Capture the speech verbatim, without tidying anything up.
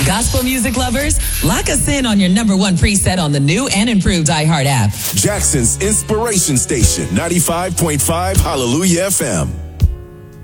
Gospel music lovers, lock us in on your number one preset on the new and improved iHeart app. Jackson's Inspiration Station, ninety-five point five Hallelujah F M.